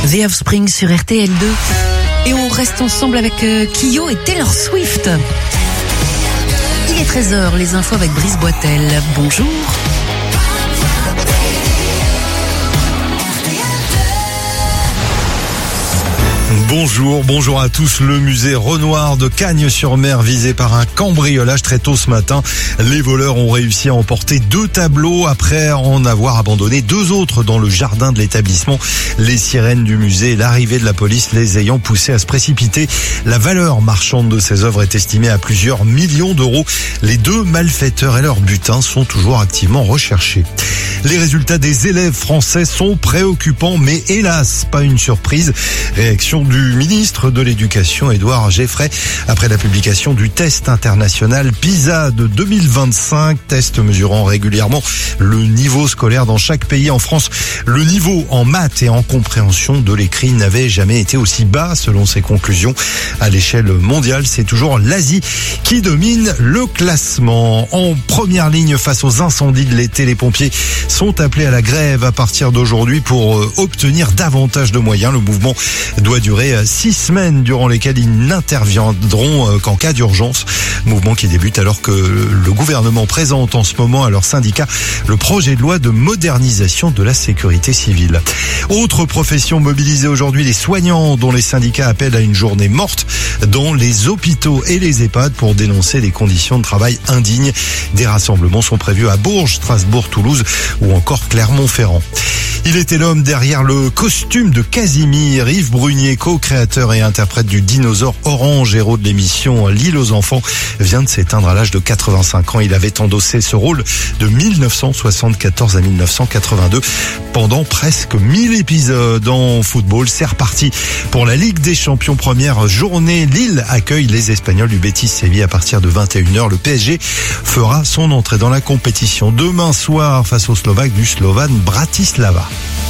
The Offspring sur RTL2. Et on reste ensemble avec Kyo et Taylor Swift. Il est 13h, les infos avec Brice Boitel. Bonjour. Bonjour à tous. Le musée Renoir de Cagnes-sur-Mer visé par un cambriolage très tôt ce matin. Les voleurs ont réussi à emporter 2 tableaux après en avoir abandonné 2 autres dans le jardin de l'établissement. Les sirènes du musée et l'arrivée de la police les ayant poussés à se précipiter. La valeur marchande de ces œuvres est estimée à plusieurs millions d'euros. Les 2 malfaiteurs et leur butin sont toujours activement recherchés. Les résultats des élèves français sont préoccupants, mais hélas, pas une surprise. Réaction du ministre de l'Éducation, Édouard Geffray, après la publication du test international PISA de 2025, test mesurant régulièrement le niveau scolaire dans chaque pays. En France, le niveau en maths et en compréhension de l'écrit n'avait jamais été aussi bas, selon ses conclusions. À l'échelle mondiale, c'est toujours l'Asie qui domine le classement. En première ligne face aux incendies de l'été, les pompiers sont appelés à la grève à partir d'aujourd'hui pour obtenir davantage de moyens. Le mouvement doit durer 6 semaines durant lesquelles ils n'interviendront qu'en cas d'urgence. Mouvement qui débute alors que le gouvernement présente en ce moment à leur syndicat le projet de loi de modernisation de la sécurité civile. Autre profession mobilisée aujourd'hui, les soignants dont les syndicats appellent à une journée morte dans les hôpitaux et les EHPAD pour dénoncer les conditions de travail indignes. Des rassemblements sont prévus à Bourges, Strasbourg, Toulouse ou encore Clermont-Ferrand. Il était l'homme derrière le costume de Casimir. Yves Brunier, co-créateur et interprète du dinosaure orange, héros de l'émission L'île aux enfants, vient de s'éteindre à l'âge de 85 ans. Il avait endossé ce rôle de 1974 à 1982 pendant presque 1000 épisodes. En football, c'est reparti pour la Ligue des Champions, première journée. Lille accueille les Espagnols du Betis Séville à partir de 21h. Le PSG fera son entrée dans la compétition demain soir face aux Slovaques du Slovan Bratislava.